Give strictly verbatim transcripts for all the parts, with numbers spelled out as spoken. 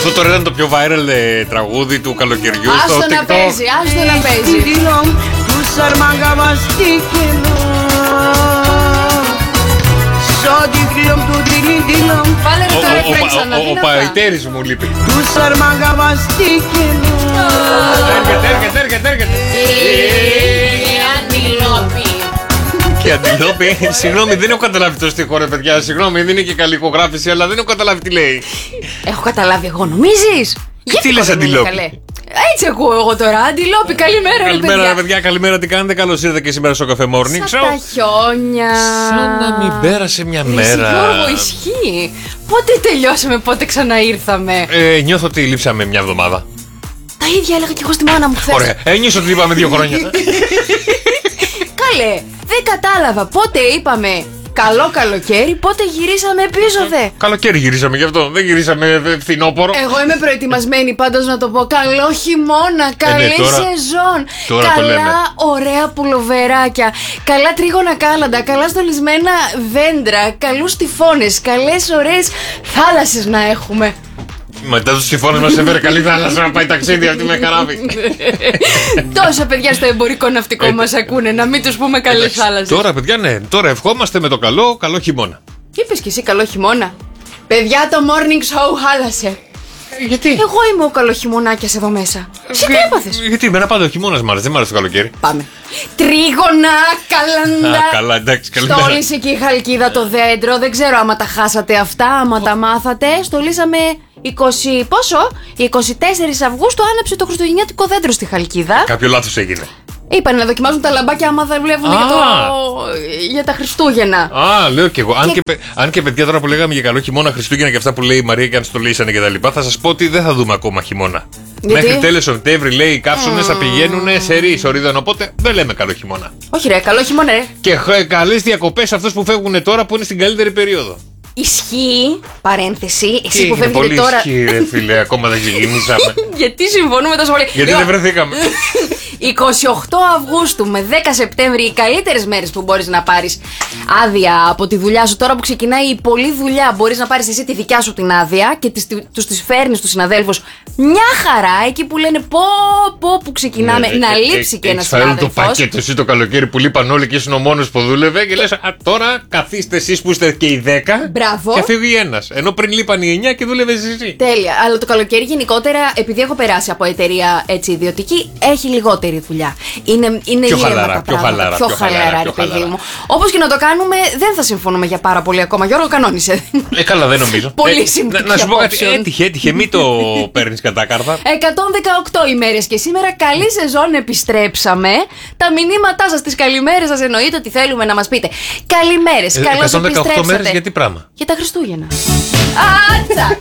Αυτό τώρα ήταν το πιο viral ε, τραγούδι του καλοκαιριού στο TikTok. Άστο να παίζει, άστο να παίζει. Βάλε το ρεφρέν ξανά. Ο Παϊτέρης μου λείπει. Έρχεται, έρχεται, έρχεται, έρχεται. Και αντιλόπη, συγγνώμη, δεν έχω καταλάβει το στίχο, ρε παιδιά. Συγγνώμη, δεν είναι και καλή ηχογράφηση, αλλά δεν έχω καταλάβει τι λέει. Έχω καταλάβει εγώ, νομίζεις? Τι λες, αντιλόπη? Έτσι ακούω εγώ τώρα, αντιλόπη, καλημέρα. Καλημέρα, ρε παιδιά, καλημέρα, τι κάνετε? Καλώς ήρθατε και σήμερα στο Cafe Morning Σαν Show. τα χιόνια. Σαν να μην πέρασε μια μέρα. Γιώργο, ισχύει. Πότε τελειώσαμε, πότε ξαναήρθαμε? Ε, νιώθω ότι λείψαμε μια εβδομάδα. Τα ίδια έλεγα και εγώ στη μάνα μου χθες. Ωραία, ένιωσα ότι είπαμε δύο χρόνια. Καλέ, δεν κατάλαβα πότε είπαμε καλό καλοκαίρι, πότε γυρίσαμε πίσω δε. Καλοκαίρι γυρίσαμε γι' αυτό, δεν γυρίσαμε φθινόπορο. Εγώ είμαι προετοιμασμένη πάντως να το πω. Καλό χειμώνα, καλή ε, ναι, τώρα, σεζόν. τώρα καλά ωραία πουλοβεράκια, καλά τρίγωνα κάλαντα, καλά στολισμένα δέντρα, καλούς τυφώνες, καλές ωραίες θάλασσες να έχουμε. Μετά τους τυφώνες μας έφερε καλή θάλασσα να πάει ταξίδι αυτή με καράβι. Τόσα παιδιά στο εμπορικό ναυτικό μας ακούνε, να μην τους πούμε καλές θάλασσες. Τώρα παιδιά, ναι, τώρα ευχόμαστε με το καλό, καλό χειμώνα. Είπες κι εσύ καλό χειμώνα? Παιδιά, το morning show χάλασε. Γιατί? Εγώ είμαι ο καλοχειμωνάκιας εδώ μέσα. Εσύ τι έπαθες? Γιατί, εμένα πάντα ο χειμώνας μ' άρεσε, δεν μ' άρεσε το καλοκαίρι. Πάμε. Τρίγωνα, καλάντα. Α, καλά, εντάξει, καλημέρα. Στόλισε και η Χαλκίδα το δέντρο. Δεν ξέρω άμα τα χάσατε αυτά, άμα τα μάθατε. Στολίσαμε είκοσι, πόσο? είκοσι τέσσερις Αυγούστου άναψε το χριστουγεννιάτικο δέντρο στη Χαλκίδα. Κάποιο λάθος έγινε. Είπανε να δοκιμάζουν τα λαμπάκια άμα δεν βλέπουν για, το... για τα Χριστούγεννα. Α, λέω κι εγώ. Αν Και- και, αν και παιδιά τώρα που λέγαμε για καλό χειμώνα, Χριστούγεννα και αυτά που λέει η Μαρία και αν στολίσανε και τα λοιπά, θα σας πω ότι δεν θα δούμε ακόμα χειμώνα. Γιατί? Μέχρι τέλος Σεπτέμβρη λέει οι κάψονες θα πηγαίνουν σε ρί, ορίδων, οπότε δεν λέμε καλό χειμώνα. Όχι ρε, καλό χειμώνα ρε. Και χ- καλές διακοπές αυτούς που φεύγουν τώρα που είναι στην καλύτερη περίοδο. Ισχύει, παρένθεση, Τι εσύ που είναι, φεύγετε πολύ τώρα. ισχύει, ρε φίλε, ακόμα δεν ξεκινήσαμε. Γιατί συμφωνούμε τόσο πολύ? Γιατί Λοιπόν, δεν βρεθήκαμε. είκοσι οκτώ Αυγούστου με δέκα Σεπτέμβρη, οι καλύτερες μέρες που μπορείς να πάρεις άδεια από τη δουλειά σου. Τώρα που ξεκινάει η πολλή δουλειά, μπορείς να πάρεις εσύ τη δικιά σου την άδεια και τις, τους τις φέρνεις τους συναδέλφους. Μια χαρά, εκεί που λένε πω πω που ξεκινάμε, Ναι, να ε, ε, λείψει ε, και ένας έχεις φέρει όλο το συνάδελφος. πακέτο εσύ το καλοκαίρι που λείπαν όλοι και ήσουν ο μόνος που δούλευε και λες α, τώρα καθίστε εσείς που είστε και οι δέκα. Μπράβο. Και φύγει ένας. Ενώ πριν λείπαν οι εννιά και δούλευες εσύ. Τέλεια. Αλλά το καλοκαίρι γενικότερα, επειδή έχω περάσει από εταιρεία έτσι ιδιωτική, έχει λιγότερη δουλειά. Είναι, είναι Πιο ήρεμα χαλαρά, τα πιο πράγματα. χαλαρά, πιο πιο χαλαρά, χαλαρά, ρε πιο παιδί χαλαρά. μου. Όπως και να το κάνουμε, δεν θα συμφωνούμε για πάρα πολύ ακόμα. Γιώργο, κανόνισε. Ε, καλά, δεν νομίζω. Πολύ Ε, συμπτυχή να, να σου πω κάτι. απόψεων. Έτυχε, έτυχε, μην το παίρνει κατά κάρτα. εκατόν δεκαοκτώ ημέρες και σήμερα καλή σεζόν επιστρέψαμε. Τα μηνύματά σας, τις καλημέρες σας εννοείται ότι θέλουμε να μας πείτε. Καλημέρες, καλώς εκατόν δεκαοκτώ επιστρέψατε. μέρες για τι πράγμα? Για τα Χριστούγεννα. Άτσα!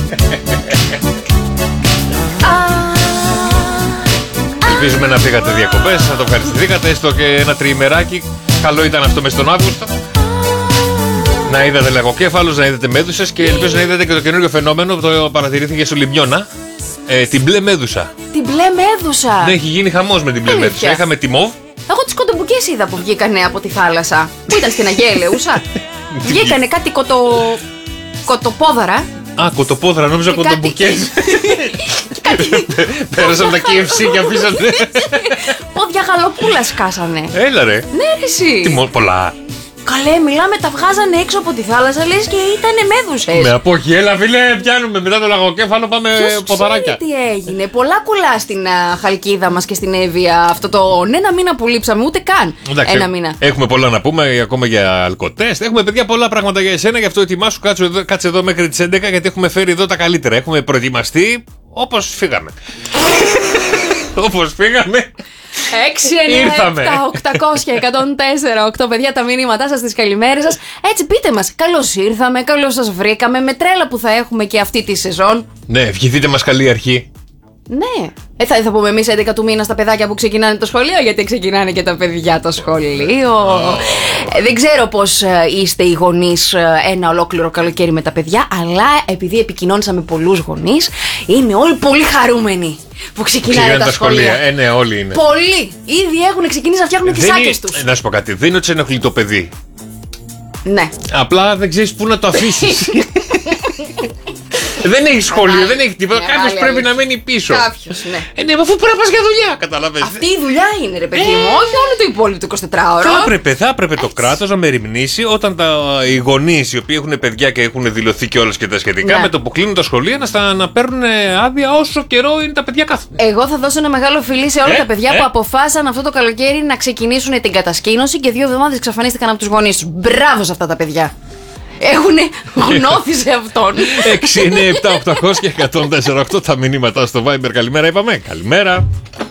Ελπίζουμε να πήγατε διακοπές, να το ευχαριστηθήκατε, έστω και ένα τριημεράκι. Καλό ήταν αυτό μες τον Αύγουστο. Να είδατε λαγοκέφαλους, να είδατε μέδουσες και ελπίζω να είδατε και το καινούργιο φαινόμενο που το παρατηρήθηκε στο Λιμιώνα. Ε, την μπλε μέδουσα. Την μπλε μέδουσα. Ναι, έχει γίνει χαμός με την μπλε Αλήθεια. μέδουσα. Είχαμε τη μοβ. Εγώ τις κοντομπουκές είδα που βγήκανε από τη θάλασσα. Που ήταν στην Αγία Ελεούσα. Βγήκανε κάτι κοτο... κοτοπόδαρα. Α, κοτοπόδρα, νόμιζα Και κοτομπουκές. Και κάτι... Πέρασαν τα κέι εφ σι και αφήσανε. πόδια γαλοπούλα σκάσανε. Έλα ρε. Ναι ρε εσύ. Τι μο- πολλά. Καλέ, μιλάμε, τα βγάζανε έξω από τη θάλασσα, λες και ήτανε μέδουσες. Με απόχη, έλα φίλε, πιάνουμε μετά το λαγοκέφαλο, πάμε Ποιος ποδαράκια. ξέρει τι έγινε. Πολλά κουλά στην α, Χαλκίδα μας και στην Εύβοια αυτό το ένα μήνα που λείψαμε, ούτε καν Εντάξει, ένα μήνα. έχουμε πολλά να πούμε ακόμα για αλκοτέστ. Έχουμε παιδιά πολλά πράγματα για εσένα, γι' αυτό ετοιμάσου, κάτσε εδώ, κάτσε εδώ μέχρι τις έντεκα γιατί έχουμε φέρει εδώ τα καλύτερα. Έχουμε προετοιμαστεί όπως φύγαμε. Όπως φύγαμε. έξι, εννιά, Ήρθαμε. επτά, οκτακόσια, εκατόν τέσσερα, οκτώ παιδιά, τα μηνύματά σας, τις καλημέρες σας. Έτσι πείτε μας, καλώς ήρθαμε, καλώς σας βρήκαμε, με τρέλα που θα έχουμε και αυτή τη σεζόν. Ναι, ευχηθείτε μας καλή αρχή. Ναι. Ε, θα, θα πούμε εμείς έντεκα του μήνα στα παιδάκια που ξεκινάνε το σχολείο, γιατί ξεκινάνε και τα παιδιά το σχολείο. Ε, δεν ξέρω πώς ε, είστε οι γονείς ε, ένα ολόκληρο καλοκαίρι με τα παιδιά, αλλά επειδή επικοινώνησα με πολλούς γονείς, είναι όλοι πολύ χαρούμενοι που ξεκινάνε Ξεκινάνε τα, τα σχολεία. σχολεία. Ε, ναι, όλοι είναι. Πολλοί. Ήδη έχουν ξεκινήσει να φτιάχνουν τις Δεν άκες είναι- τους. Να σου πω κάτι, δεν είναι ότι σε ενοχλεί το παιδί. Ναι. Απλά δεν ξέρεις πού να το αφήσεις. Δεν έχει σχολείο, Μεγάλη- δεν έχει τίποτα. μεγάλη Κάποιο πρέπει αλήθεια. να μένει πίσω. Κάποιος, ναι. Ε, ναι, μα αφού πρέπει να πα για δουλειά, καταλαβαίνεις. Αυτή η δουλειά είναι, ρε παιδί μου, όχι όλο το υπόλοιπο το εικοσιτετράωρο. Θα έπρεπε, θα έπρεπε το κράτος να μεριμνήσει όταν τα, οι γονείς οι οποίοι έχουν παιδιά και έχουν δηλωθεί κιόλας και τα σχετικά, Ναι. με το που κλείνουν τα σχολεία να, στα, να παίρνουν άδεια όσο καιρό είναι τα παιδιά κάθονται. Εγώ θα δώσω ένα μεγάλο φιλί σε όλα Ε, τα παιδιά ε. που αποφάσισαν αυτό το καλοκαίρι να ξεκινήσουν την κατασκήνωση και δύο εβδομάδες εξαφανίστηκαν από τους γονείς τους. Μπράβο σε αυτά τα παιδιά. Έχουν γνώθει σε αυτόν. έξι εννιά επτά οκτώ μηδέν μηδέν εκατόν τέσσερα οκτώ τα μηνύματα στο Viber. Καλημέρα, είπαμε. Καλημέρα.